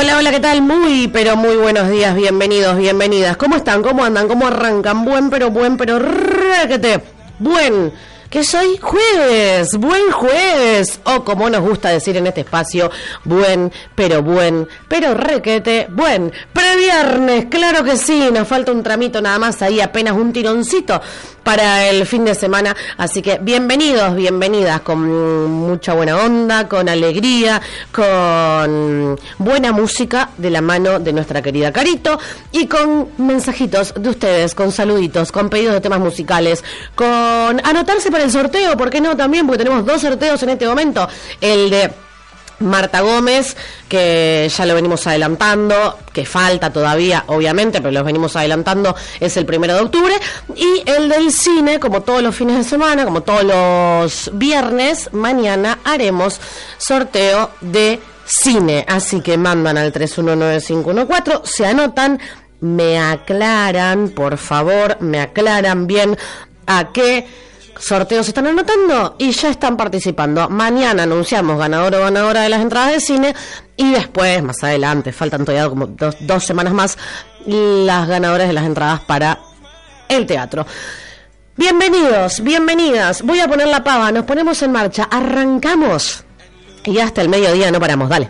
Hola, hola, ¿qué tal? Muy, pero muy buenos días, bienvenidos, bienvenidas. ¿Cómo están? ¿Cómo andan? ¿Cómo arrancan? Buen, pero requete. Buen, que soy jueves, buen jueves. O como nos gusta decir en este espacio, buen, pero requete, buen. Previernes, claro que sí, nos falta un tramito nada más ahí, apenas un tironcito para el fin de semana, así que bienvenidos, bienvenidas, con mucha buena onda, con alegría, con buena música de la mano de nuestra querida Carito y con mensajitos de ustedes, con saluditos, con pedidos de temas musicales, con anotarse para el sorteo, ¿por qué no? También, porque tenemos 2 sorteos en este momento, el de Marta Gómez, que ya lo venimos adelantando, que falta todavía, obviamente, pero los venimos adelantando, es el 1 de octubre, y el del cine, como todos los fines de semana, como todos los viernes, mañana haremos sorteo de cine, así que mandan al 319514, se anotan, me aclaran, por favor, me aclaran bien a qué sorteos se están anotando y ya están participando. Mañana anunciamos ganador o ganadora de las entradas de cine y después, más adelante, faltan todavía como dos semanas más, las ganadoras de las entradas para el teatro. Bienvenidos, bienvenidas. Voy a poner la pava, nos ponemos en marcha, arrancamos y hasta el mediodía no paramos, dale.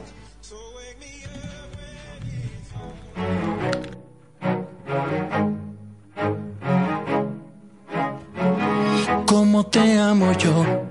Como te amo yo,